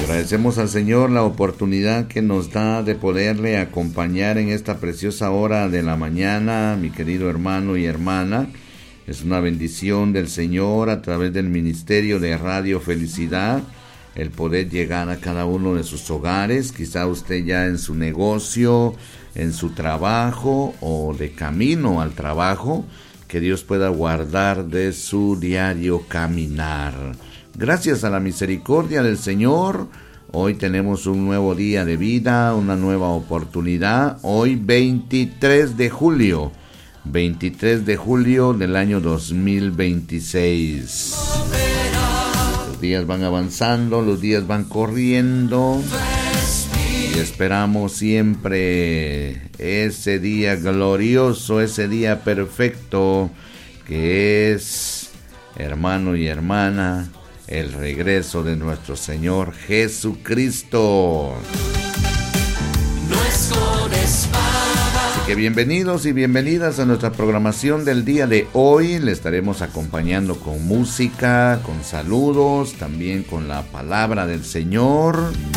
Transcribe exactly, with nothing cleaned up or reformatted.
Agradecemos al Señor la oportunidad que nos da de poderle acompañar en esta preciosa hora de la mañana, mi querido hermano y hermana. Es una bendición del Señor a través del ministerio de Radio Felicidad el poder llegar a cada uno de sus hogares, quizá usted ya en su negocio, en su trabajo o de camino al trabajo, que Dios pueda guardar de su diario caminar. Gracias a la misericordia del Señor, hoy tenemos un nuevo día de vida, una nueva oportunidad. Hoy veintitrés de julio, veintitrés de julio del año dos mil veintiséis. Los días van avanzando, los días van corriendo y esperamos siempre ese día glorioso, ese día perfecto que es, hermano y hermana, el regreso de nuestro Señor Jesucristo. Así que bienvenidos y bienvenidas a nuestra programación del día de hoy. Le estaremos acompañando con música, con saludos, también con la palabra del Señor.